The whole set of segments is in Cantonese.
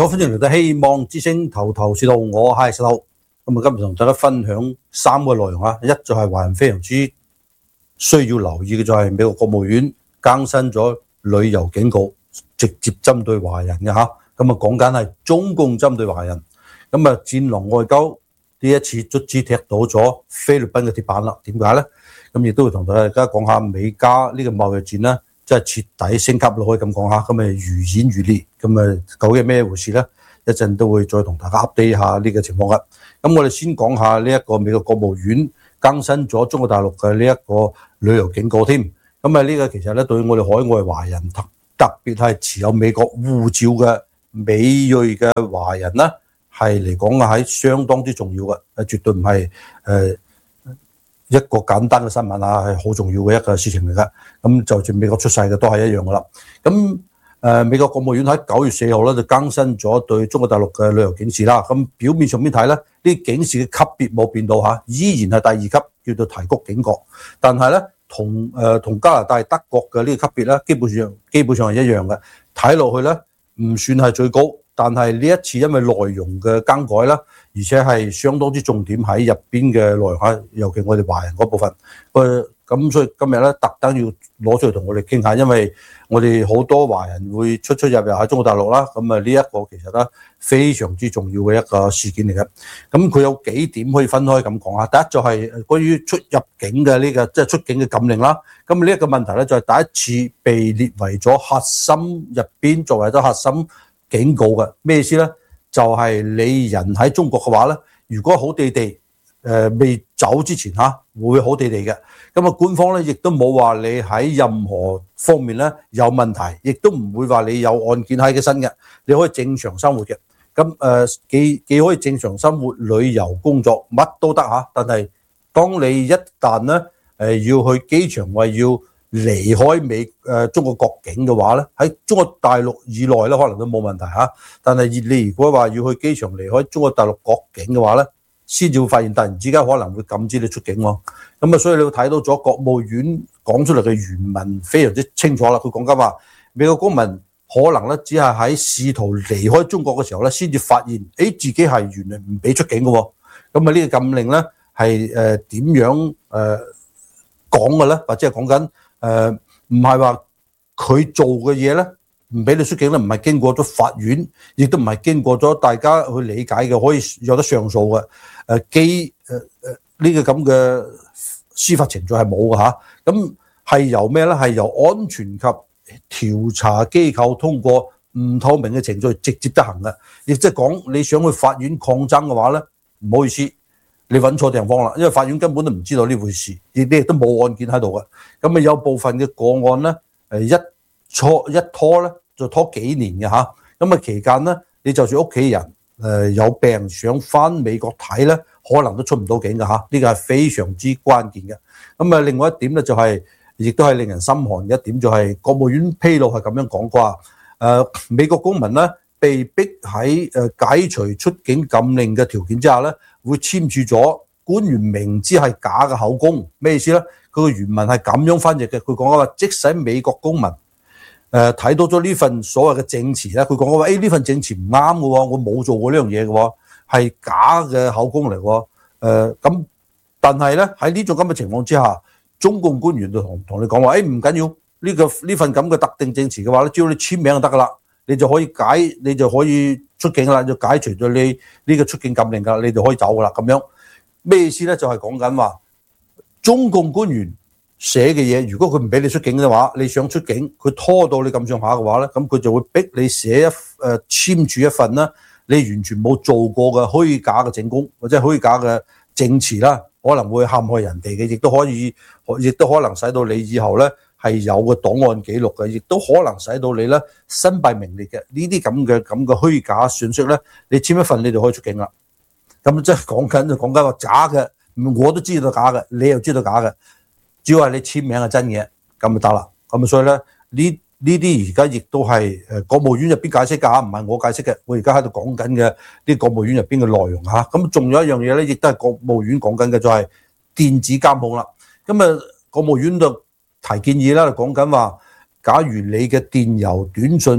好，歡迎嚟到希望之聲頭頭是道，我係石頭。咁今日同大家分享3個內容啊。一就係華人非常之需要留意嘅，就係美國國務院更新咗旅遊警告，直接針對華人嘅嚇。咁講緊係中共針對華人。戰狼外交呢一次卒之踢到咗菲律賓嘅鐵板啦。點解呢？亦都會同大家講下美加呢個貿易戰呢，即係徹底升級咯，可以咁講下。如演如烈。究竟咩回事呢？一陣都會再同大家 update 下呢個情況嘅。我哋先講下呢一個美國國務院更新咗中國大陸嘅呢一個旅遊警告添。呢個其實咧對我哋海外華人特別係持有美國護照嘅美裔嘅華人呢，係嚟講係相當之重要嘅，絕對唔係一個簡單嘅新聞啊，係好重要嘅一個事情嚟㗎。就算美國出世嘅都係一樣噶啦。美國國務院喺9月4號咧就更新咗對中國大陸嘅旅遊警示啦。表面上面睇咧，呢警示嘅級別冇變到嚇，依然係第2級，叫做提高警覺。但係咧，同加拿大、德國嘅呢個級別咧，基本上係一樣嘅。睇落去咧，唔算係最高，但係呢一次因為內容嘅更改啦，而且係相當之重點喺入邊嘅內容嚇，尤其我哋華人嗰部分。所以今日咧特登要攞出嚟同我哋傾下，因為我哋好多華人會出入喺中國大陸啦。呢一個其實咧非常之重要嘅一個事件嚟嘅。佢有幾點可以分開咁講下。第一就係關於出入境嘅呢個即係出境嘅禁令啦。呢一個問題咧就係第一次被列為咗核心入邊作為咗核心警告嘅。咩意思咧？就係你人喺中國嘅話咧，如果好地地未走之前會好地地嘅。官方咧亦都冇話你喺任何方面咧有問題，亦都唔會話你有案件喺嘅身嘅，你可以正常生活嘅。既可以正常生活、旅遊、工作，乜都得嚇。但係當你一旦咧要去機場或要離開中國國境嘅話咧，喺中國大陸以內咧可能都冇問題嚇。但係你如果話要去機場離開中國大陸國境嘅話咧，先至會發現突然之間可能會禁止你出境喎。所以你會睇到咗國務院講出嚟嘅原文非常之清楚啦。佢講緊話，美國公民可能咧只係喺試圖離開中國嘅時候咧，先至發現自己係原來唔俾出境嘅喎。呢個禁令咧係點樣講嘅咧？或者係講緊唔係話佢做嘅嘢咧唔俾你出境咧，唔係經過咗法院，亦都唔係經過咗大家去理解嘅，可以有得上訴嘅。呢個咁嘅司法程序係冇嘅嚇。係由咩咧？係由安全及調查機構通過唔透明嘅程序直接執行嘅。亦即係講你想去法院抗爭嘅話咧，唔好意思，你揾錯地方啦，因為法院根本都唔知道呢回事，亦都冇案件喺度嘅。有部分嘅個案咧，一拖咧就拖幾年嘅嚇。期間咧，你就算屋企人有病想翻美國睇咧，可能都出唔到境嘅嚇。呢個係非常之關鍵嘅。另外一點咧就係，亦都係令人心寒嘅一點，就係國務院披露係咁樣講過，美國公民咧被逼喺解除出境禁令嘅條件之下咧，會簽署咗官員明知係假嘅口供。咩意思咧？佢個原文係咁樣翻譯嘅。佢講話，即使美國公民睇到咗呢份所謂嘅證詞咧，佢講話呢份證詞唔啱嘅喎，我冇做過呢樣嘢嘅喎，係假嘅口供嚟喎。但係咧喺呢種咁嘅情況之下，中共官員就同你講話，唔緊要，呢份咁嘅特定證詞嘅話咧，只要你簽名就得噶啦，你就可以出境啦，就解除咗你呢個出境禁令噶，你就可以走噶啦。咁樣咩意思咧？就係講緊話中共官員寫嘅嘢，如果佢唔俾你出境嘅話，你想出境，佢拖到你咁上下嘅話咧，咁佢就會逼你簽署一份啦，你完全冇做過嘅虛假嘅證供或者虛假嘅證詞啦，可能會陷害人哋嘅，亦都可能使到你以後咧係有個檔案記錄嘅，亦都可能使到你咧身敗名裂嘅。呢啲咁嘅虛假信息咧，你簽一份你就可以出境啦。即係講緊個假嘅，我都知道假嘅，你又知道假嘅。只要係你簽名係真嘅，咁就得啦。所以咧，呢啲而家亦都係國務院入邊解釋㗎，唔係我解釋嘅。我而家喺度講緊嘅啲國務院入邊嘅內容嚇。仲有一樣嘢咧，亦都係國務院講緊嘅，就係電子監控啦。國務院就提建議啦，講緊話，假如你嘅電郵、短信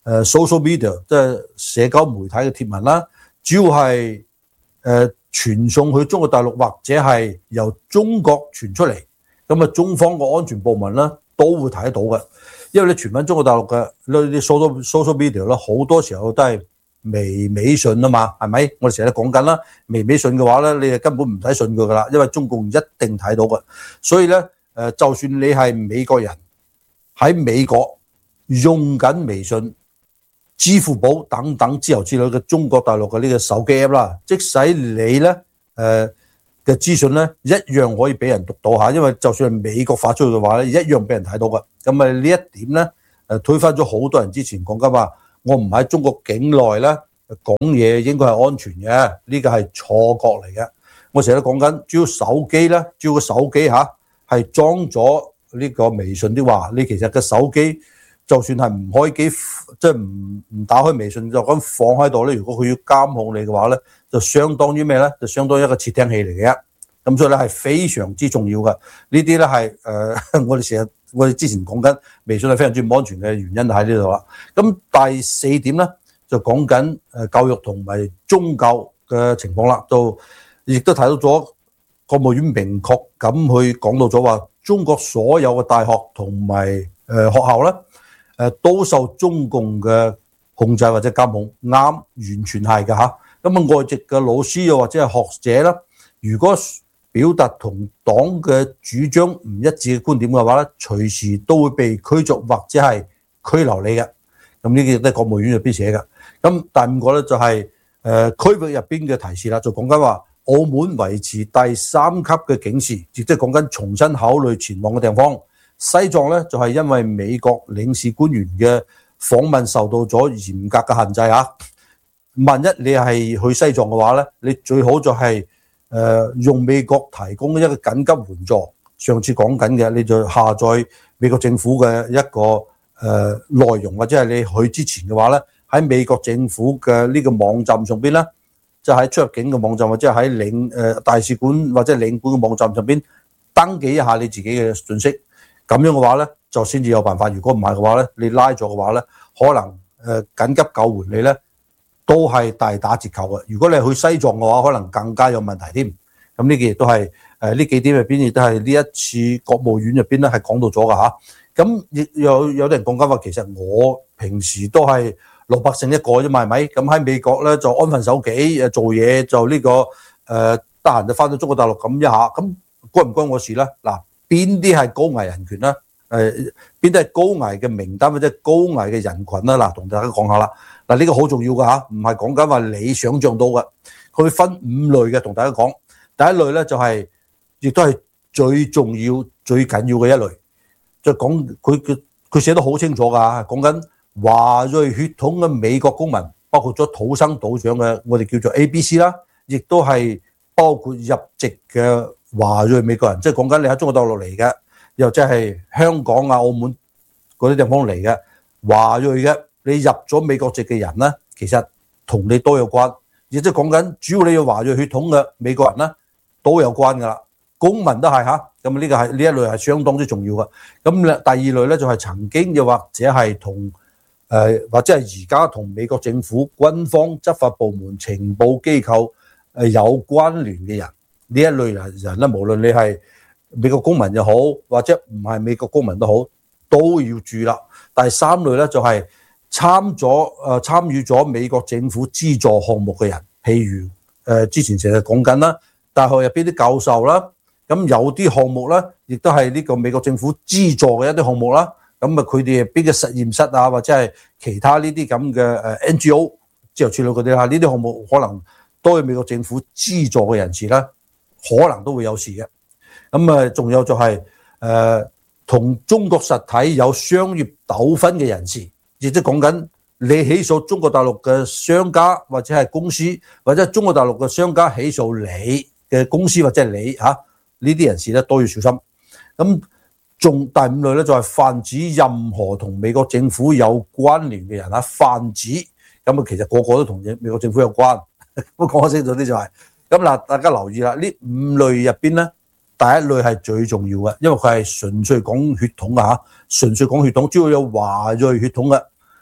social media 即係社交媒體嘅貼文啦，主要係傳送去中國大陸或者係由中國傳出嚟，咁啊中方嘅安全部門咧都會睇得到嘅，因為你傳返中國大陸嘅呢啲 social media 咧，好多時候都係微信啊嘛，係咪？我哋成日都講緊啦，微信嘅話咧，你係根本唔使信佢噶啦，因為中共一定睇到嘅。所以咧，就算你係美國人喺美國用緊微信、支付寶等等之後之類嘅中國大陸嘅呢個手機 app 啦，即使你咧嘅資訊咧一樣可以俾人讀到嚇，因為就算係美國發出去嘅話咧，一樣俾人睇到嘅。咁啊呢一點咧推翻咗好多人之前講緊話，我唔喺中國境內咧講嘢應該係安全嘅，呢個係錯覺嚟嘅。我成日都講緊，只要手機咧，只要個手機嚇係裝咗呢個微信的話，你其實個手機就算係唔開機，即係唔打開微信就咁放喺度咧，如果佢要監控你嘅話咧，就相當於咩咧？就相當於一個竊聽器嚟嘅。咁所以咧係非常之重要嘅。呢啲咧係我哋之前講緊微信係非常之唔安全嘅原因喺呢度啦。咁第四點咧就講緊教育同埋宗教嘅情況啦，就亦都睇到咗國務院明確咁去講到咗話，中國所有嘅大學同埋學校咧都受中共嘅控制或者監控，啱，完全係嘅嚇。咁啊外籍嘅老師又或者係學者啦，如果表達同黨嘅主張唔一致嘅觀點嘅話咧，隨時都會被驅逐或者係拘留你嘅。咁呢啲都係國務院入邊寫嘅。咁第五個咧就係區域入邊嘅提示啦，就講緊話澳門維持第3級嘅警示，亦即係講緊重新考慮前往嘅地方。西藏咧就係因為美國領事官員嘅訪問受到咗嚴格嘅限制嚇。萬一你係去西藏嘅話咧，你最好就係用美國提供一個緊急援助。上次講緊嘅，你就下載美國政府嘅一個內容，或者係你去之前嘅話咧，喺美國政府嘅呢個網站上邊咧，就喺出入境嘅網站或者喺大使館或者領館嘅網站上邊登記一下你自己嘅信息。咁樣嘅話咧，就先至有辦法。如果唔係嘅話咧，你拉咗嘅話咧，可能緊急救援你咧都係大打折扣嘅。如果你去西藏嘅話，可能更加有問題添。咁呢個亦都係呢幾點入邊，亦都係呢一次國務院入邊咧係講到咗㗎嚇。咁亦有啲人講緊話，其實我平時都係老百姓一個啫嘛，係咪？咁喺美國咧就安分守己，做嘢就呢個得閒就翻到中國大陸咁一下。咁關唔關我事咧？嗱。邊啲係高危人權啦？邊啲係高危嘅名單或者高危嘅人群啦？嗱，同大家講下啦。嗱，呢個好重要㗎嚇，唔係講緊話你想象到嘅。佢分5類嘅，同大家講。第一類咧就係，亦都係最重要、最緊要嘅一類。就講佢寫得好清楚㗎，講緊華裔血統嘅美國公民，包括咗土生土長嘅，我哋叫做 ABC 啦，亦都係包括入籍嘅華裔美國人，即係講緊你喺中國大陸嚟嘅，又即係香港啊、澳門嗰啲地方嚟嘅華裔嘅，你入咗美國籍嘅人咧，其實同你都有關，亦即係講緊主要你有華裔血統嘅美國人咧，都有關噶啦，公民都係嚇，咁呢個係呢一類係相當之重要嘅。咁第二類咧就係曾經又或者係同或者係而家同美國政府、軍方、執法部門、情報機構有關聯嘅人。呢一類人咧，無論你係美國公民又好，或者唔係美國公民都好，都要注意啦。第三類咧就係參與咗美國政府資助項目嘅人，譬如之前成日講緊啦，大學入邊啲教授啦，咁有啲項目咧，亦都係呢個美國政府資助嘅一啲項目啦。咁啊，佢哋邊嘅實驗室啊，或者係其他呢啲咁嘅NGO 之後處理嗰啲啦，呢啲項目可能都係美國政府資助嘅人士啦。可能都會有事嘅，咁啊，仲有就係同中國實體有商業糾紛嘅人士，亦即係講緊你起訴中國大陸嘅商家或者係公司，或者中國大陸嘅商家起訴你嘅公司或者係你嚇呢啲人士咧都要小心。咁仲第5類咧就係泛指任何同美國政府有關聯嘅人啦，泛指咁啊，其實個個都同美國政府有關，我講清楚啲就係。咁嗱，大家留意啦，呢5類入邊咧，第一類係最重要嘅，因為佢係純粹講血統啊嚇，純粹講血統，只要有華裔血統嘅，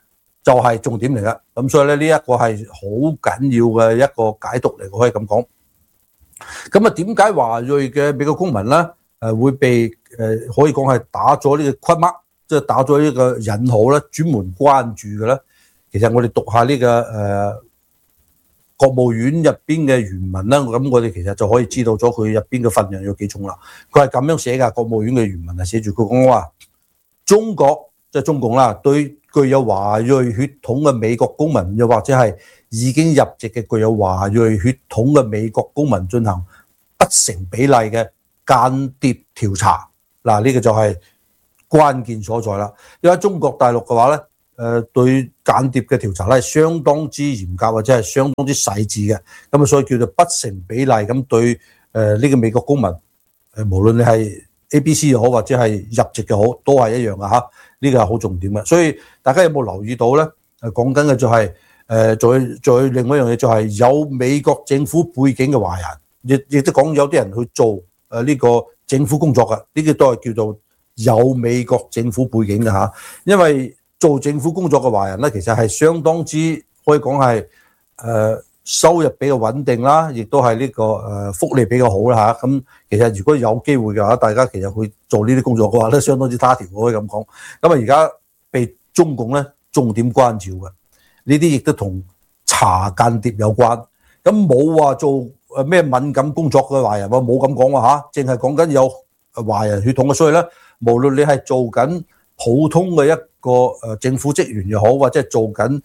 就係重點嚟㗎。咁所以咧呢一個係好緊要嘅一個解讀嚟，我可以咁講。咁啊，點解華裔嘅美國公民咧會被可以講係打咗呢個框框，即係打咗呢個引號咧，專門關注嘅咧？其實我哋讀下呢個國務院入邊嘅原文啦，咁我哋其實就可以知道咗佢入邊嘅分量有幾重啦。佢係咁樣寫㗎，國務院嘅原文係寫住佢講話，中國即係中共啦，對具有華裔血統嘅美國公民，又或者係已經入籍嘅具有華裔血統嘅美國公民進行不成比例嘅間諜調查。嗱，呢個就係關鍵所在啦。因為中國大陸嘅話咧，對間諜嘅調查咧係相當之嚴格或者係相當之細緻嘅，咁啊所以叫做不成比例咁對呢個美國公民，無論你係 ABC 又好或者係入籍嘅好，都係一樣嘅嚇，呢個係好重點嘅。所以大家有冇留意到咧？講緊嘅就係再另外一樣嘢就係有美國政府背景嘅華人，亦都講有啲人去做呢個政府工作嘅，呢個都係叫做有美國政府背景嘅嚇，因為做政府工作嘅華人咧，其實係相當之可以講係收入比較穩定啦，亦都係呢個福利比較好啦嚇。咁其實如果有機會嘅話，大家其實去做呢啲工作嘅話咧，相當之他條，可以咁講。咁啊，而家被中共咧重點關照嘅呢啲，亦都同查間諜有關。咁冇話做咩敏感工作嘅華人喎，冇咁講喎嚇，淨係講緊有華人血統嘅。所以咧，無論你係做緊普通嘅一個政府職員又好，或者係做緊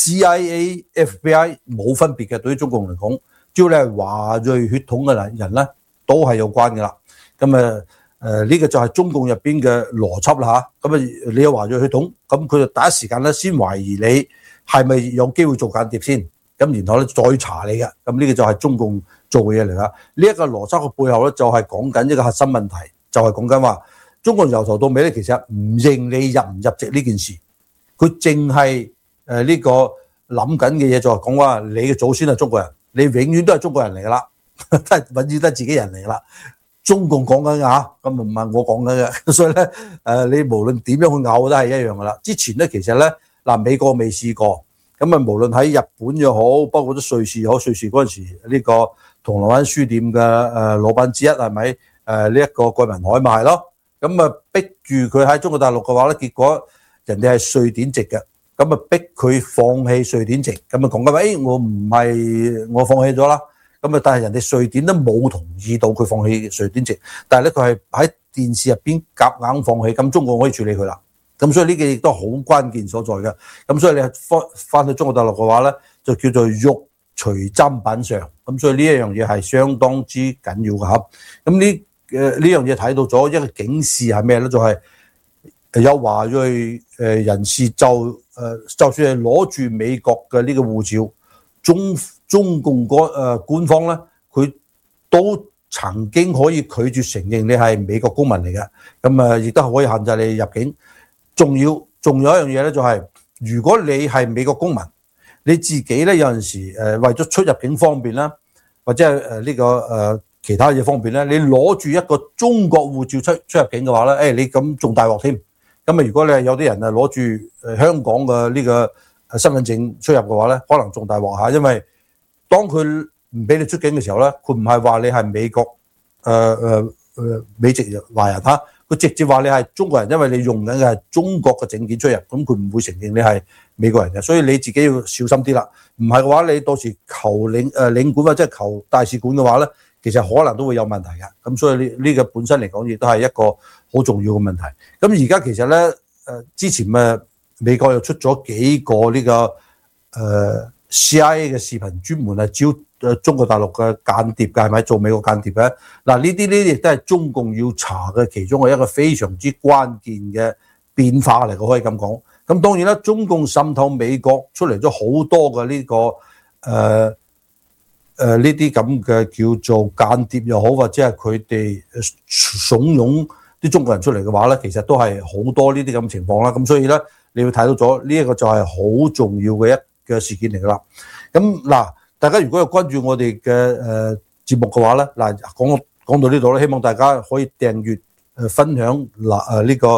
CIA、FBI 冇分別嘅，對於中共嚟講，只要你係華裔血統嘅人咧，都係有關嘅啦。咁呢個就係中共入邊嘅邏輯啦嚇。咁你有華裔血統，咁佢就第一時間咧先懷疑你係咪有機會做間諜先，咁然後咧再查你嘅。咁呢個就係中共做嘅嘢嚟啦。呢一個邏輯嘅背後咧，就係講緊一個核心問題，就係講緊話。中國由頭到尾咧，其實唔認你入唔入籍呢件事，佢淨係呢個諗緊嘅嘢就係講話你嘅祖先係中國人，你永遠都係中國人嚟噶啦，都係永遠都係自己人嚟噶啦。中共講緊嘅嚇，咁唔係我講緊嘅，所以咧你無論點樣去拗都係一樣噶啦。之前咧其實咧美國未試過，咁啊無論喺日本又好，包括啲瑞士又好，瑞士嗰陣時呢個銅鑼灣書店嘅老闆之一係咪呢一個蓋文海咪係咯？咁啊，逼住佢喺中國大陸嘅話咧，結果人哋係瑞典籍嘅，咁啊逼佢放棄瑞典籍，咁啊講緊話，我唔係我放棄咗啦，咁啊但係人哋瑞典都冇同意到佢放棄瑞典籍，但係咧佢係喺電視入邊夾硬放棄，咁中國可以處理佢啦，咁所以呢個亦都好關鍵所在嘅，咁所以你翻去中國大陸嘅話咧，就叫做肉隨砧板上，咁所以呢一樣嘢係相當之緊要嘅嚇，咁呢樣嘢睇到咗一個警示係咩咧？就係有華裔人士就算係攞住美國嘅呢個護照，中共官方咧，佢都曾經可以拒絕承認你係美國公民嚟嘅，咁亦都可以限制你入境。仲有一樣嘢咧，就係如果你係美國公民，你自己咧有陣時為咗出入境方便啦，或者係呢個其他嘢方面咧，你攞住一個中國護照出入境嘅話咧，你咁仲大鑊添。咁啊，如果你係有啲人攞住香港嘅呢個身份證出入嘅話咧，可能仲大鑊下，因為當佢唔俾你出境嘅時候咧，佢唔係話你係美國美籍華人嚇，佢直接話你係中國人，因為你用緊嘅係中國嘅證件出入，咁佢唔會承認你係美國人嘅，所以你自己要小心啲啦。唔係嘅話，你到時求領館或者係求大使館嘅話咧，其實可能都會有問題嘅，咁所以呢個本身嚟講亦都係一個好重要嘅問題。咁而家其實咧，之前美國又出咗幾個呢個CIA 嘅視頻，專門係招中國大陸嘅間諜嘅，係咪做美國間諜嘅？嗱，呢啲亦都係中共要查嘅其中嘅一個非常之關鍵嘅變化嚟，我可以咁講。咁當然啦，中共滲透美國出嚟咗好多嘅呢個呢啲咁嘅叫做間諜又好，或者係佢哋慫恿啲中國人出嚟嘅話咧，其實都係好多呢啲咁情況啦。咁所以咧，你會睇到咗呢一個就係好重要嘅一個事件嚟噶啦。咁嗱，大家如果有關注我哋嘅節目嘅話咧，嗱講到呢度咧，希望大家可以訂閱分享呢個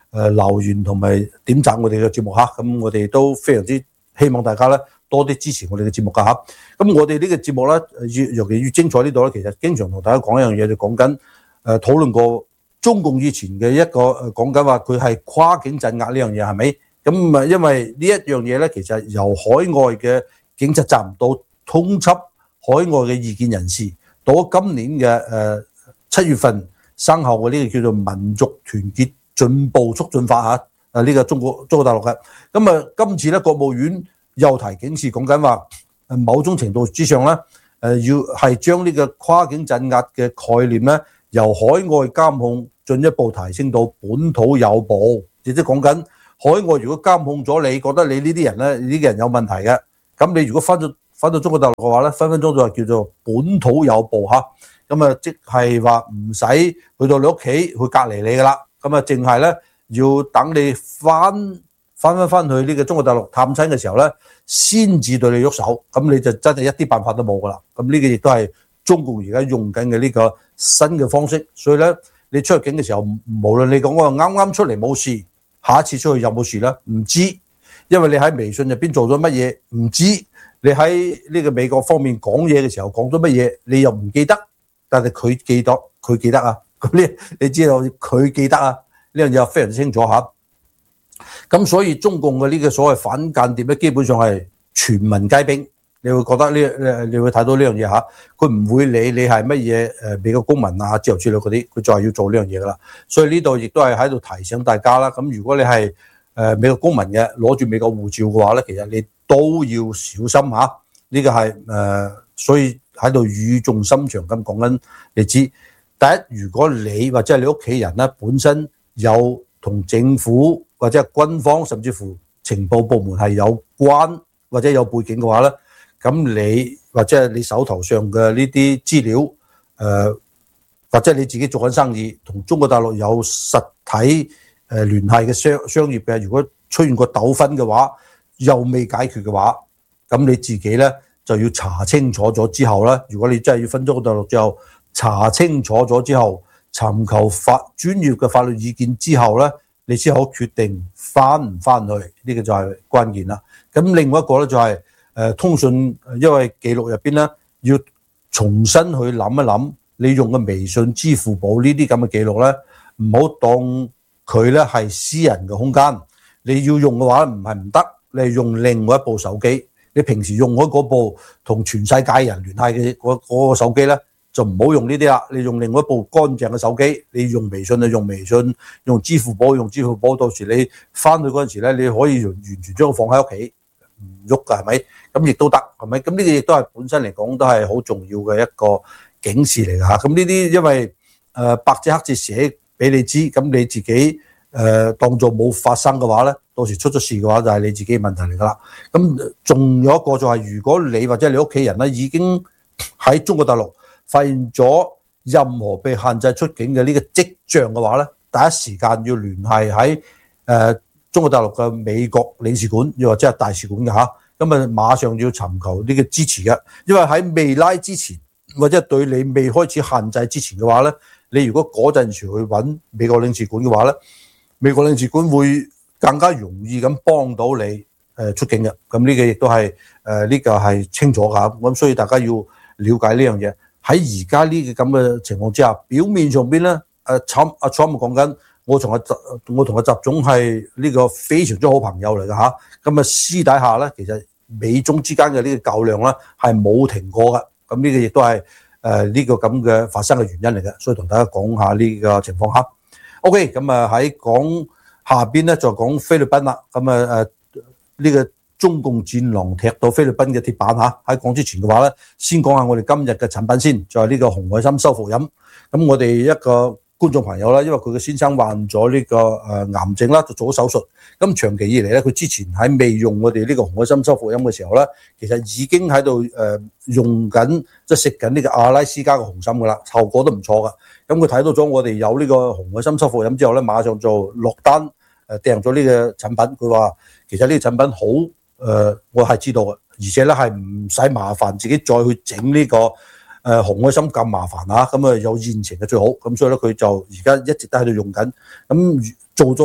留言同埋點讚我哋嘅節目嚇，咁我哋都非常之希望大家咧多啲支持我哋嘅節目㗎嚇。咁我哋呢個節目咧尤其越精彩呢度咧，其實經常同大家講一樣嘢，就講緊討論過中共以前嘅一個講緊話佢係跨境鎮壓呢樣嘢係咪？咁因為呢一樣嘢咧，其實由海外嘅警察站到通緝海外嘅異見人士，到今年嘅7月份生效嘅呢個叫做民族團結進步促進法嚇，呢個中國大陸嘅。咁今次咧國務院又提警示，講緊話某種程度之上咧，要係將呢個跨境鎮壓嘅概念咧，由海外監控進一步提升到本土有報，亦即係講緊海外如果監控咗你，覺得你呢啲人咧，呢啲人有問題嘅，咁你如果翻到中國大陸嘅話咧，分分鐘就係叫做本土有報嚇。咁即係話唔使去到你屋企去隔離你噶啦，咁淨係咧要等你翻去呢個中國大陸探親嘅時候咧，先至對你喐手，咁你就真係一啲辦法都冇噶啦。咁呢個亦都係中共而家用緊嘅呢個新嘅方式，所以咧你出入境嘅時候，無論你講我啱啱出嚟冇事，下一次出去有冇事咧，唔知，因為你喺微信入邊做咗乜嘢唔知，你喺呢個美國方面講嘢嘅時候講咗乜嘢，你又唔記得。但係佢記得啊，咁你知道佢記得啊，呢樣嘢非常之清楚嚇。咁所以中共嘅呢個所謂反間諜咧，基本上係全民皆兵。你會覺得你會睇到呢樣嘢嚇，佢唔會理你係乜嘢美國公民啊之類嗰啲，佢就係要做呢樣嘢噶啦。所以呢度亦都係喺度提醒大家啦。咁如果你係美國公民嘅，攞住美國護照嘅話咧，其實你都要小心嚇。呢個係所以喺度語重心長咁講緊，你知第一，如果你或者係你屋企人咧本身有同政府或者係軍方甚至乎情報部門係有關或者有背景嘅話咧，咁你或者係你手頭上嘅呢啲資料，或者你自己做緊生意同中國大陸有實體聯繫嘅商業嘅，如果出現過糾紛嘅話，又未解決嘅話，咁你自己咧就要查清楚咗之後咧，如果你真係要分中國大陸之後，查清楚咗之後，尋求專業嘅法律意見之後咧，你先可決定翻唔翻去，呢個就係關鍵啦。咁另外一個咧就係通訊，因為記錄入邊咧要重新去諗一諗，你用嘅微信、支付寶呢啲咁嘅記錄咧，唔好當佢咧係私人嘅空間。你要用嘅話唔係唔得，你係用另外一部手機。你平時用嗰部同全世界人聯繫嘅嗰個手機咧，就唔好用呢啲啦。你用另外一部乾淨嘅手機，你用微信就用微信，用支付寶用支付寶。到時你翻去嗰陣時咧，你可以完全將佢放喺屋企唔喐㗎，係咪？咁亦都得，係咪？咁呢個亦都係本身嚟講都係好重要嘅一個警示嚟㗎嚇。咁呢啲因為白紙黑字寫俾你知，咁你自己當做冇發生嘅話咧，到時出咗事嘅話就係你自己問題嚟㗎啦。咁仲有一個就係，如果你或者你屋企人咧已經喺中國大陸發現咗任何被限制出境嘅呢個跡象嘅話咧，第一時間要聯繫喺中國大陸嘅美國領事館，又或者係大使館嘅嚇。咁馬上要尋求呢個支持嘅，因為喺未拉之前或者對你未開始限制之前嘅話咧，你如果嗰陣時去揾美國領事館嘅話咧，美國領事館會更加容易咁幫到你出境嘅。咁呢個亦都係呢個係清楚㗎。咁所以大家要了解呢樣嘢。喺而家呢個咁嘅情況之下，表面上邊咧Trump 講緊，我同阿習總係呢個非常之好朋友嚟㗎嚇。咁私底下咧，其實美中之間嘅呢個較量咧係冇停過㗎。咁呢個亦都係呢個咁嘅發生嘅原因嚟嘅。所以同大家講下呢個情況嚇。OK， 咁喺講下邊咧就講菲律賓啦。咁呢個中共戰狼踢到菲律賓嘅鐵板嚇。喺講之前嘅話咧，先講下我哋今日嘅產品先，就係呢個紅海參修復飲。咁我哋一個觀眾朋友啦，因為佢嘅先生患咗呢個癌症啦，就做咗手術。咁長期以嚟咧，佢之前喺未用我哋呢個紅海參修復飲嘅時候咧，其實已經喺度用緊，即係食緊呢個阿拉斯加嘅紅參噶啦，效果都唔錯噶。咁佢睇到咗我哋有呢個紅海參修復飲之後咧，馬上就落單訂咗呢個產品。佢話其實呢個產品好，我係知道嘅，而且咧係唔使麻煩自己再去整呢個紅海參咁麻煩嚇。咁有現成嘅最好。咁所以咧佢就而家一直都喺度用緊。咁做咗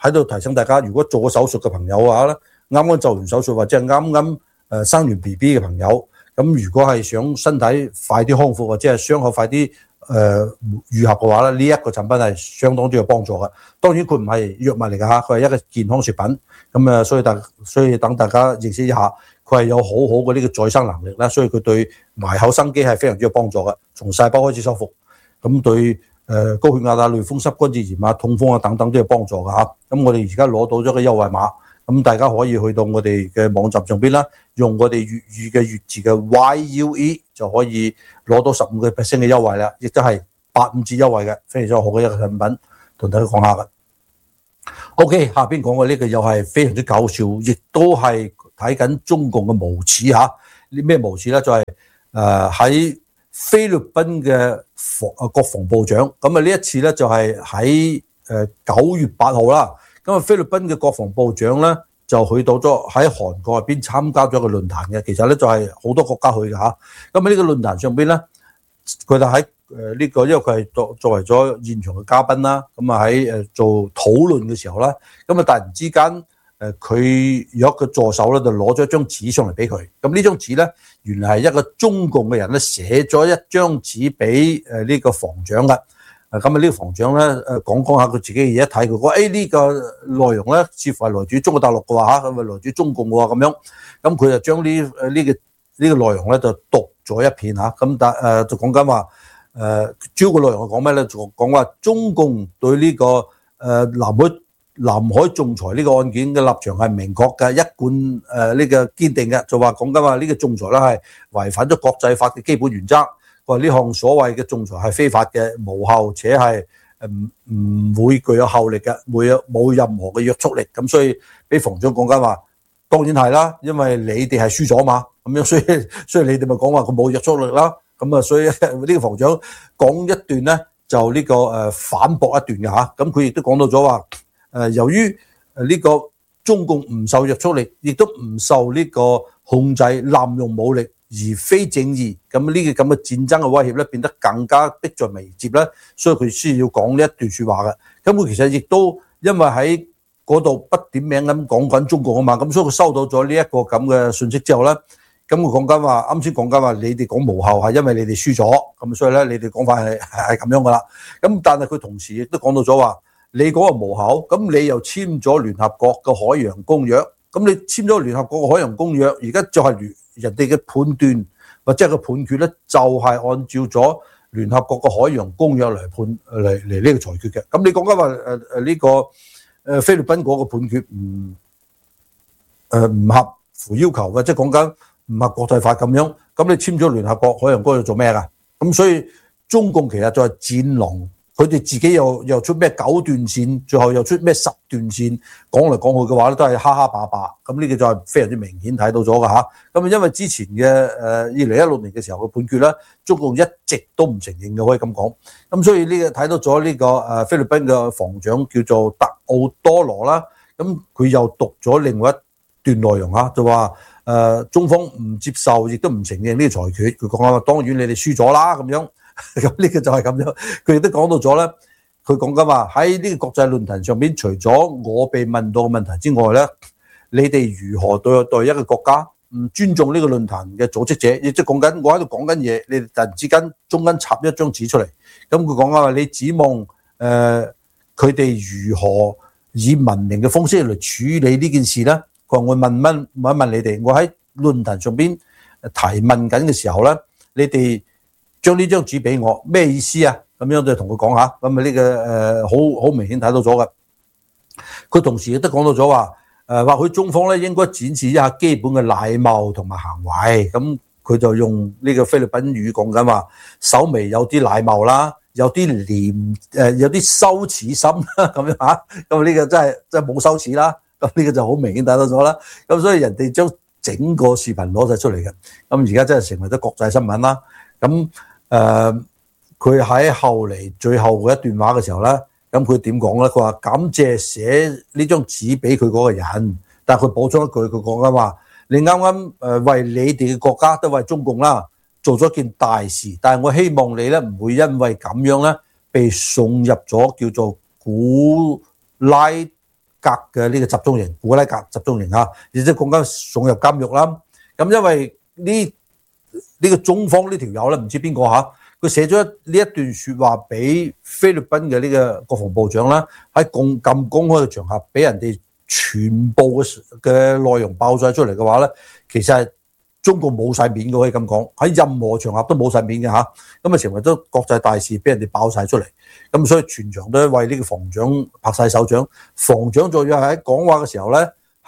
喺度提醒大家，如果做過手術嘅朋友啊咧，啱啱做完手術或者係啱啱生完 BB 嘅朋友，咁如果係想身體快啲康復或者係傷口快啲愈合嘅話咧，呢一個產品係相當之有幫助嘅。當然佢唔係藥物嚟㗎嚇，佢係一個健康食品。咁所以等大家認識一下，佢係有好好嘅呢個再生能力啦，所以佢對埋口生機係非常之有幫助嘅，從細胞開始修復。咁對高血壓啊、類風濕關節炎啊、痛風啊等等都有幫助㗎嚇。咁我哋而家攞到咗個優惠碼，咁大家可以去到我哋嘅網站上邊啦，用我哋粵語嘅粵字嘅 YUE 就可以攞到15% 嘅優惠啦，亦都係85折優惠嘅，非常之好嘅一個產品，同大家講下嘅。OK， 下邊講嘅呢個又係非常之搞笑，亦都係睇緊中共嘅無恥嚇。啲咩無恥咧？就係喺菲律賓嘅國防部長，咁呢一次咧就係喺9月8號啦。咁菲律賓嘅國防部長咧就去到咗喺韓國入邊參加咗一個論壇嘅，其實咧就係好多國家去嘅嚇。咁呢個論壇上邊咧，佢就喺呢個，因為佢係作為咗現場嘅嘉賓啦，咁喺做討論嘅時候啦，咁突然之間佢有一個助手咧就攞咗一張紙上嚟俾佢，咁呢張紙咧原來係一個中共嘅人咧寫咗一張紙俾呢個防長嘅。咁呢個防長咧講下佢自己嘅嘢，一睇佢講呢個內容咧似乎係來自中國大陸嘅話嚇，咁來自中共嘅喎咁樣，咁佢就將呢個內容咧就讀咗一遍嚇，咁就講緊話主要個內容係講咩咧？就講話中共對呢個南海仲裁呢個案件嘅立場係明確嘅，一貫呢個堅定嘅，就話講緊話呢個仲裁咧係違反咗國際法嘅基本原則。話呢項所謂嘅仲裁係非法嘅、無效且係唔會具有效力嘅，冇任何嘅約束力。咁所以俾防長講緊話，當然係啦，因為你哋係輸咗嘛，咁樣所以你哋咪講話佢冇約束力啦。咁所以呢個防長講一段咧，就呢個反駁一段嘅嚇。咁佢亦都講到咗話由於呢個中共唔受約束力，亦都唔受呢個控制，濫用武力，而非正義，咁呢個咁嘅戰爭嘅威脅咧變得更加迫在眉睫咧，所以佢先要講呢一段説話嘅。咁佢其實亦都因為喺嗰度不點名咁講緊中國啊嘛，咁所以佢收到咗呢一個咁嘅信息之後咧，咁佢講緊話，啱先講緊話你哋講無效係因為你哋輸咗，咁所以咧你哋講法係咁樣噶啦。咁但係佢同時亦都講到咗話，你講話無效，咁你又簽咗聯合國嘅海洋公約，咁你簽咗聯合國嘅海洋公約，而家就係人哋嘅判斷或者個判決咧，就係按照咗聯合國嘅海洋公約嚟呢個裁決嘅。咁你講緊話呢個菲律賓嗰個判決唔合乎要求嘅，即係講緊唔合國際法咁樣。咁你簽咗聯合國海洋公約做咩㗎？咁所以中共其實就係戰狼。佢哋自己又出咩9段線，最後又出咩10段線，講嚟講去嘅話咧，都係哈哈霸霸。咁呢個就係非常之明顯睇到咗㗎嚇。咁因為之前嘅2016年嘅時候嘅判決咧，中共一直都唔承認嘅，可以咁講。咁所以呢個睇到咗呢個菲律賓嘅防長叫做特奧多羅啦。咁佢又讀咗另外一段內容嚇，就話中方唔接受，亦都唔承認呢個裁決。佢講話當然你哋輸咗啦咁樣。咁呢個就係咁樣，佢亦都講到咗咧。佢講緊話喺呢個國際論壇上邊，除咗我被問到嘅問題之外咧，你哋如何對一個國家唔尊重呢個論壇嘅組織者？亦即係講緊我喺度講緊嘢，你哋突然之間中間插一張紙出嚟，咁佢講話你指望佢哋如何以文明嘅方式嚟處理呢件事咧？佢話我問你哋，我喺論壇上邊提問緊嘅時候咧，你哋將呢張紙俾我，咩意思啊？咁樣就同佢講下，咁呢個好明顯睇到咗嘅。佢同時亦都講到咗話，或許中方咧應該展示一下基本嘅禮貌同埋行為。咁佢就用呢個菲律賓語講緊話，稍微有啲禮貌啦，有啲有啲羞恥心啦，咁樣嚇。咁呢個真係冇羞恥啦。咁呢個就好明顯睇到咗啦。咁所以人哋將整個視頻攞晒出嚟嘅。咁而家真係成為咗國際新聞啦。咁佢喺後嚟最後嗰一段話嘅時候咧，咁佢點講咧？佢話感謝寫呢張紙俾佢嗰個人，但係佢補充一句，佢講緊話：你啱啱為你哋嘅國家都為中共啦做咗件大事，但係我希望你咧唔會因為咁樣咧被送入咗叫做古拉格嘅呢個集中營，古拉格集中營啊，亦即係講緊送入監獄啦。咁因為呢個中方呢條友咧，唔知邊個嚇，佢寫咗呢一段説話俾菲律賓嘅呢個國防部長啦，喺咁公開嘅場合俾人哋全部嘅內容爆晒出嚟嘅話咧，其實係中共冇晒面嘅，可以咁講，喺任何場合都冇晒面嘅嚇，咁啊成為咗國際大事，俾人哋爆晒出嚟，咁所以全場都為呢個防長拍晒手掌。防長仲要係喺講話嘅時候咧，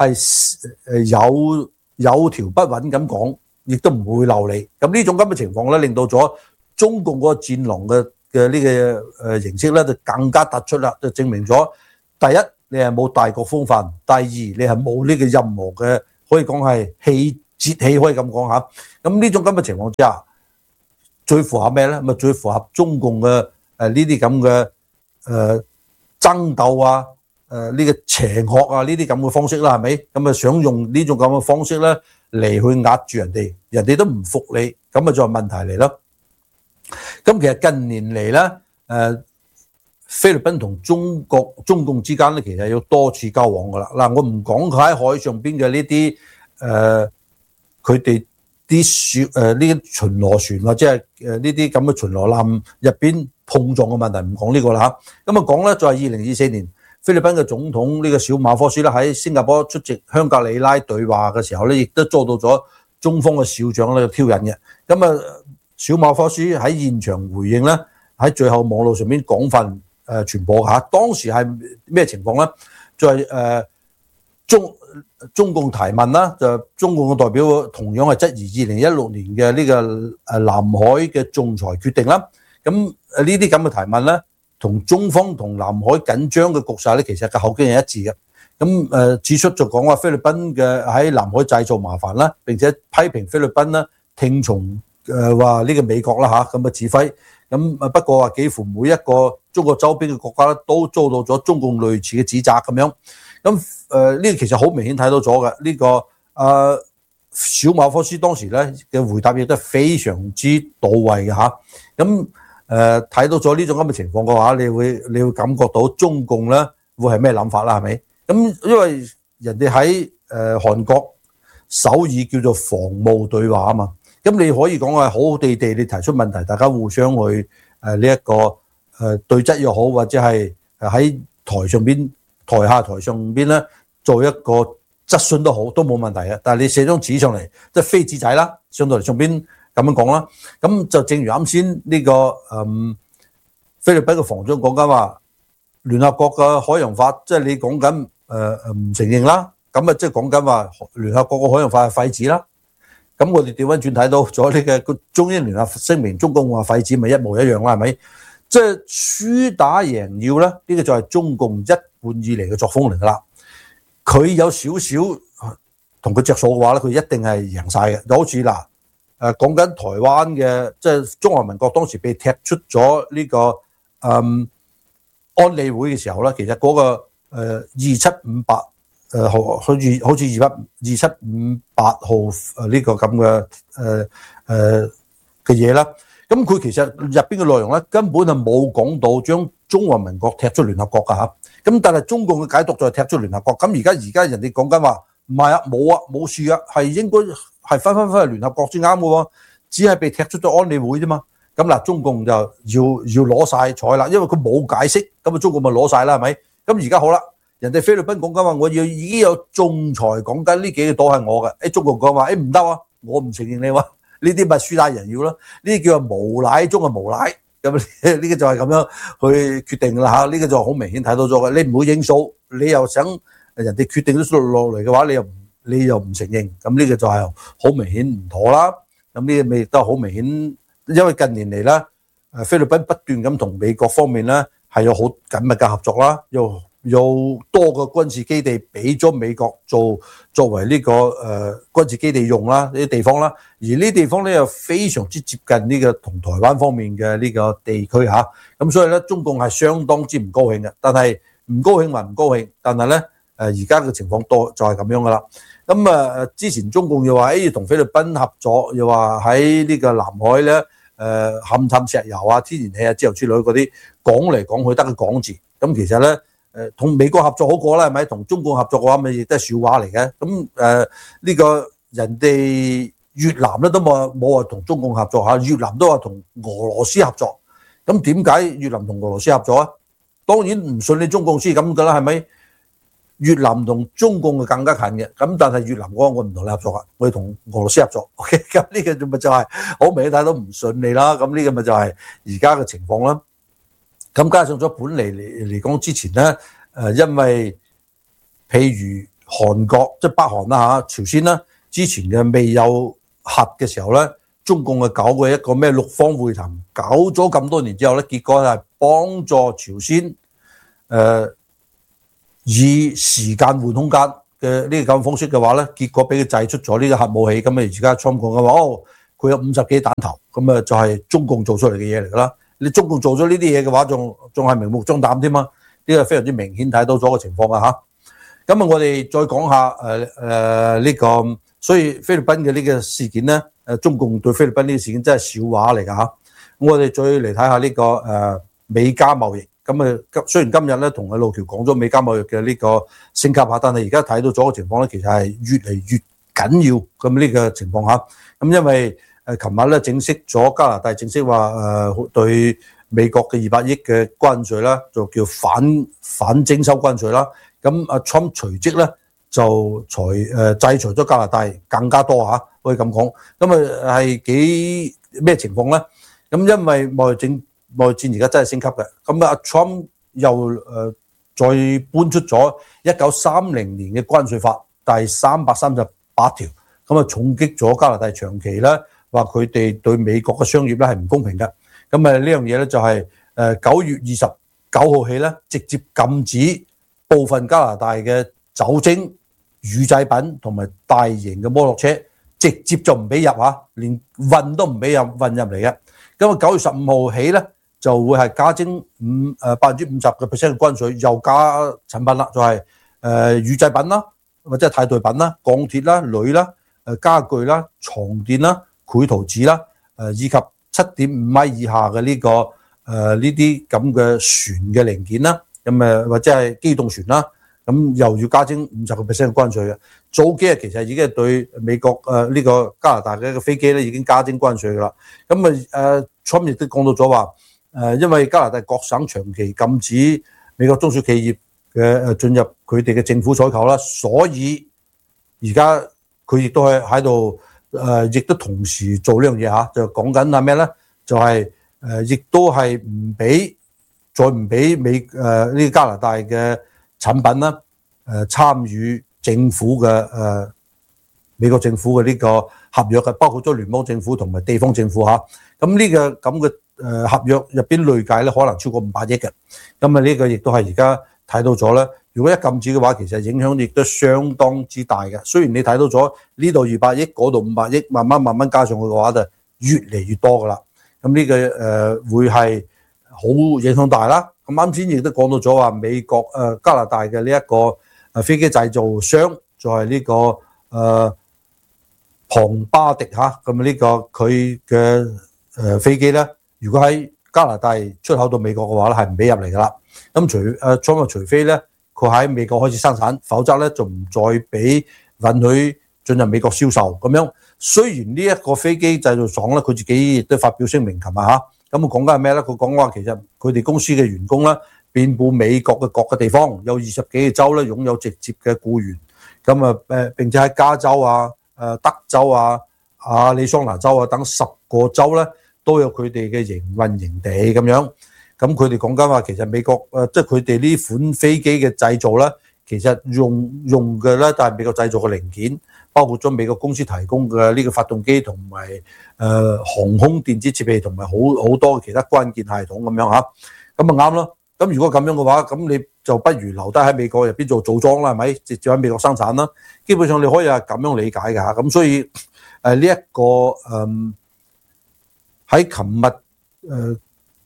係有條不紊咁講，亦都唔會漏你。咁呢種咁嘅情況咧，令到咗中共嗰個戰狼嘅呢個形式咧，就更加突出啦，就證明咗第一你係冇大國風範，第二你係冇呢個任何嘅可以講係節氣可以咁講嚇。咁呢種咁嘅情況之下，最符合咩咧？咪最符合中共嘅呢啲咁嘅爭鬥啊，呢個邪惡啊，呢啲咁嘅方式啦，係咪？咁啊想用呢種咁嘅方式咧嚟去壓住人哋，人哋都唔服你，咁啊就係問題嚟咯。咁其實近年嚟咧，菲律賓同中共之間咧，其實有多次交往噶啦。嗱，我唔講佢喺海上邊嘅呢啲佢哋啲呢啲巡邏船或者係呢啲咁嘅巡邏艦入邊碰撞嘅問題，唔講呢個啦嚇。咁啊講咧就係2024年菲律賓嘅總統呢個小馬科斯咧喺新加坡出席香格里拉對話嘅時候咧，亦都遭到咗中方嘅少將咧挑釁嘅。咁啊小馬科斯喺現場回應咧，喺最後網絡上面廣泛傳播嚇。當時係咩情況咧？就係中共提問啦，就中共嘅代表同樣係質疑2016年嘅呢個南海嘅仲裁決定啦。咁呢啲咁嘅提問咧，同中方同南海緊張嘅局勢咧，其實嘅口徑係一致嘅。咁指出就講話菲律賓嘅喺南海製造麻煩啦，並且批評菲律賓啦聽從話呢個美國啦嚇咁嘅指揮。咁不過話幾乎每一個中國周邊嘅國家咧都遭到咗中共類似嘅指責咁樣。咁呢個其實好明顯睇到咗嘅呢個小馬科斯當時咧嘅回答亦都係非常之到位嘅嚇。咁睇到咗呢種咁嘅情況嘅話，你會感覺到中共咧會係咩諗法啦？係咪？咁因為人哋喺韓國首爾叫做防務對話啊嘛，咁你可以講係好好地地你提出問題，大家互相去呢一個對質又好，或者係喺台上邊、台下台上邊咧做一個質詢都好，都冇問題嘅。但係你寫張紙上嚟，即係飛紙仔啦，上到嚟上邊咁樣講啦。咁就正如啱先呢個菲律賓嘅防長講緊話，聯合國嘅海洋法，即係你講緊唔承認啦。咁啊，即係講緊話聯合國嘅海洋法係廢紙啦。咁我哋調翻轉睇到咗呢個中英聯合聲明，中共話廢紙咪一模一樣啦，係咪？即係輸打贏要咧，呢個就係中共一貫以嚟嘅作風嚟噶啦。佢有少少同佢着數嘅話咧，佢一定係贏晒嘅。就好似嗱講緊台灣嘅，即係中華民國當時被踢出咗呢個安理會嘅時候咧，其實嗰個2758好似2758號呢個咁嘅嘢啦。咁佢其實入邊嘅內容咧，根本係冇講到將中華民國踢出聯合國噶嚇。咁但係中共嘅解讀就係踢出聯合國。咁而家人哋講緊話唔係啊，冇事啊，係應該係翻去聯合國先啱嘅喎，只係被踢出咗安理會啫嘛。咁嗱，中共就要攞晒彩啦，因為佢冇解釋，咁啊中共咪攞晒啦，係咪？咁而家好啦，人哋菲律賓講緊話，我要已經有仲裁講緊呢幾個島係我嘅，中共講話唔得啊，我唔承認你喎。呢啲咪輸打贏要咯，呢啲叫做無賴中嘅無賴，咁呢個就係咁樣去決定啦嚇，呢個就好明顯睇到咗嘅。你唔會應數，你又想人哋決定咗落嚟嘅話，你又唔承認，咁呢個就係好明顯唔妥啦。咁呢個咪亦都好明顯，因為近年嚟咧，菲律賓不斷咁同美國方面咧係有好緊密嘅合作啦，有多個軍事基地俾咗美國作為呢個軍事基地用啦，呢啲地方啦，而呢啲地方咧又非常之接近呢個同台灣方面嘅呢個地區嚇，咁所以咧中共係相當之唔高興嘅，但係唔高興還唔高興，但係咧而家嘅情況多就係咁樣噶啦。咁之前中共又話要同菲律賓合作，又話喺呢個南海咧勘探石油啊、天然氣啊之類嗰啲講嚟講去得個講字，咁其實咧同美國合作好過啦，係咪？同中共合作嘅話，咪亦都係笑話嚟嘅。咁呢個人哋越南咧都冇話同中共合作嚇，越南都話同俄羅斯合作。咁點解越南同俄羅斯合作啊？當然唔信你中共先咁噶啦，係咪？越南同中共係更加近嘅，咁但係越南講我唔同你合作啊，我要同俄羅斯合作。OK， 咁呢個咪就係好明顯睇到唔順利啦。咁呢個咪就係而家嘅情況啦。咁加上咗本嚟講之前咧，因為譬如韓國即係北韓啦嚇，朝鮮啦，之前嘅未有核嘅時候咧，中共係搞過一個咩六方會談，搞咗咁多年之後咧，結果係幫助朝鮮以時間換空間嘅呢個咁方式嘅話咧，結果俾佢製出咗呢個核武器。咁而家川普講嘅話，佢有50幾彈頭，咁就係中共做出嚟嘅嘢嚟㗎啦。你中共做咗呢啲嘢嘅話，仲係明目張膽添嘛？呢個非常之明顯睇到咗個情況啊嚇。咁我哋再講下呢個，所以菲律賓嘅呢個事件咧，中共對菲律賓呢個事件真係笑話嚟㗎嚇。咁我哋再嚟睇下呢個美加貿易。咁雖然今日咧同阿路橋講咗美加貿易嘅呢個升級下，但係而家睇到咗個情況咧，其實係越嚟越緊要咁呢個情況下。咁因為琴日咧正式咗加拿大正式話對美國嘅200億嘅關稅啦，就叫反徵收關稅啦。咁阿 Trump 隨即咧就制裁咗加拿大更加多嚇，可以咁講。咁係幾咩情況咧？咁因為貿易戰而家真係升級嘅，咁阿 Trump 又再搬出咗1930年嘅關稅法第338條，咁重擊咗加拿大長期咧話佢哋對美國嘅商業咧係唔公平嘅。咁呢樣嘢咧就係9月29號起咧直接禁止部分加拿大嘅酒精、乳製品同埋大型嘅摩托車直接就唔俾入嚇，連運都唔俾運入嚟嘅。咁9月15號起咧就會係加徵50%嘅關稅，又加產品啦，就係乳製品啦，或者係替代品啦、鋼鐵啦、鋁啦、家具啦、床墊啦、繪圖紙啦，以及7.5米以下嘅呢個呢啲咁嘅船嘅零件啦，咁或者係機動船啦，咁又要加徵50%嘅關稅嘅。早幾日其實已經係對美國呢個加拿大嘅一個飛機咧已經加徵關稅噶啦。咁Trump 亦都講到咗話。因為加拿大各省長期禁止美國中小企業嘅進入佢哋嘅政府採購啦，所以而家佢亦都係喺度亦都同時做呢樣嘢嚇，就講緊係咩咧？就係亦都係再唔俾呢個加拿大嘅產品啦參與政府嘅美國政府嘅呢個合約嘅，包括咗聯邦政府同埋地方政府嚇。咁呢個咁嘅合約入邊累計咧可能超過500億嘅，咁呢個亦都係而家睇到咗咧。如果一禁止嘅話，其實影響亦都相當之大嘅。雖然你睇到咗呢度200億，嗰度500億，慢慢加上去嘅話，就越嚟越多噶啦。咁呢個會係好影響大啦。咁啱先亦都講到咗話，美國加拿大嘅呢一個飛機製造商就係呢個龐巴迪嚇，咁呢個佢嘅飛機咧。如果喺加拿大出口到美國嘅話咧，係唔俾入嚟噶啦。咁除非咧佢喺美國開始生產，否則咧就唔再俾允許進入美國銷售咁樣。雖然呢一個飛機製造廠咧，佢自己亦都發表聲明，琴日嚇咁講緊係咩咧？佢講話其實佢哋公司嘅員工咧遍佈美國嘅各個地方，有20幾個州咧擁有直接嘅僱員。咁並且喺加州啊、德州啊、亞利桑那州啊等10個州咧。都有佢哋嘅營運營地咁樣，咁佢哋講緊話，其實美國即係佢哋呢款飛機嘅製造咧，其實用嘅咧都係美國製造嘅零件，包括咗美國公司提供嘅呢個發動機同埋航空電子設備同埋好多其他關鍵系統咁樣嚇，咁啊啱咯。咁如果咁樣嘅話，咁你就不如留低喺美國入邊做組裝啦，係咪？直接喺美國生產啦。基本上你可以係咁樣理解嘅嚇。咁所以呢一個喺琴日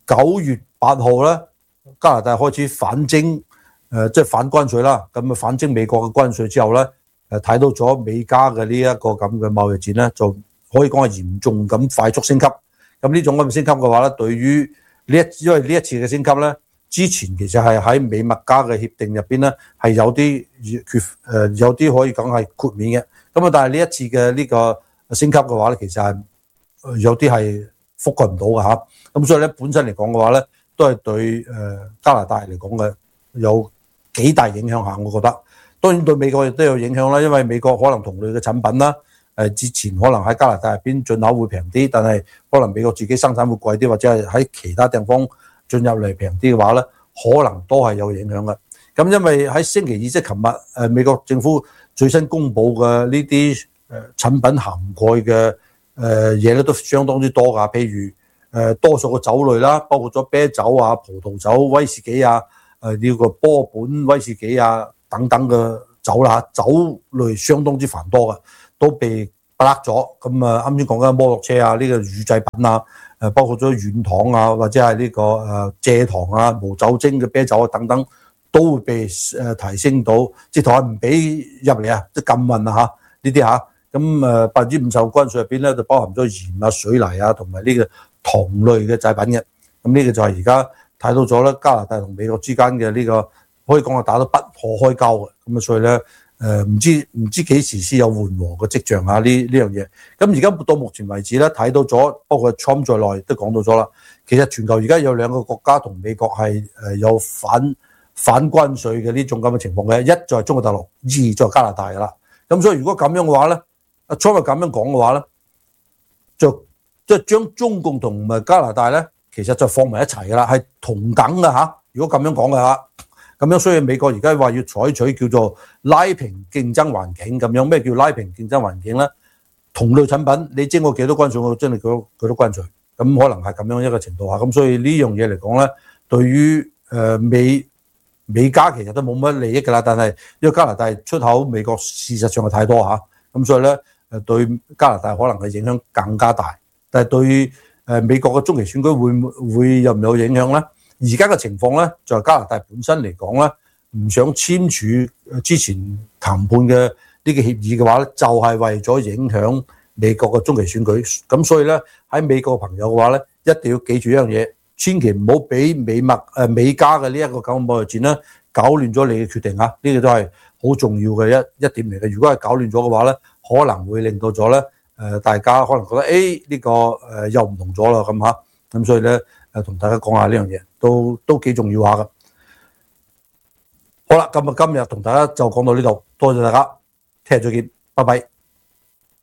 9月8號咧，加拿大開始反徵即係反關稅啦。咁反徵美國嘅關稅之後咧，睇到咗美加嘅呢一個咁嘅貿易戰咧，就可以講係嚴重咁快速升級。咁呢種咁嘅升級嘅話咧，對於因為呢一次嘅升級咧， 之前其實係喺美墨加嘅協定入邊咧係有啲有啲可以講係豁免嘅。咁啊，但係呢一次嘅呢個升級嘅話咧，其實係有啲係覆蓋唔到嘅嚇。咁所以咧本身嚟講嘅話咧，都係對加拿大嚟講嘅有幾大影響下，我覺得。當然對美國亦都有影響啦，因為美國可能同類嘅產品啦，之前可能喺加拿大入邊進口會平啲，但係可能美國自己生產會貴啲，或者係喺其他地方進入嚟平啲嘅話咧，可能都係有影響嘅。咁因為喺星期二即係琴日，美國政府最新公布嘅呢啲產品涵蓋嘅嘢咧都相當之多㗎，譬如多數嘅酒類啦，包括咗啤酒啊、葡萄酒、威士忌啊、呢個波本威士忌啊等等嘅酒啦，酒類相當之繁多嘅，都被不甩咗。咁啊，啱先講緊摩托車啊，呢個乳製品啊，包括咗軟糖啊，或者係呢個蔗糖啊、無酒精嘅啤酒啊等等，都會被提升到，即係台唔俾入嚟啊，即係禁運啊嚇呢啲嚇。咁50%關稅入邊咧就包含咗鹽啊、水泥啊同埋呢個糖類嘅製品嘅。咁呢個就係而家睇到咗咧，加拿大同美國之間嘅呢個可以講係打到不可開交嘅。咁啊，所以咧唔知幾時先有緩和嘅跡象啊？呢樣嘢。咁而家到目前為止咧，睇到咗，包括 Trump 在內都講到咗啦。其實全球而家有兩個國家同美國係有反關稅嘅呢種咁嘅情況嘅，一就係中國大陸，二就係加拿大噶啦。咁所以如果咁樣嘅話咧，阿 Trump 咁樣講嘅話咧，就即係將中共同埋加拿大咧，其實就放埋一齊噶啦，係同等嘅嚇。如果咁樣講嘅嚇，咁樣所以美國而家話要採取叫做拉平競爭環境咁樣。咩叫拉平競爭環境咧？同類產品你徵我幾多關稅，我徵你幾多關稅，咁可能係咁樣一個程度下。咁所以呢樣嘢嚟講咧，對於美加其實都冇乜利益㗎啦。但係因為加拿大出口美國事實上係太多嚇，咁所以咧對加拿大可能嘅影響更加大。但係對美國嘅中期選舉會有唔有影響咧？而家嘅情況咧，就係加拿大本身嚟講咧，唔想簽署之前談判嘅呢個協議嘅話咧，就係為咗影響美國嘅中期選舉。咁所以咧，喺美國嘅朋友嘅話咧，一定要記住一樣嘢，千祈唔好俾美加嘅呢一個咁嘅貿易戰咧，搞亂咗你嘅決定啊！呢個都係好重要嘅一點嚟嘅。如果係搞亂咗嘅話咧，可能會令到咗咧大家可能覺得呢個又唔同咗啦咁嚇。咁所以咧同大家講下呢樣嘢，都幾重要下噶。好啦，咁啊今日同大家就講到呢度，多謝大家，聽日再見，拜拜。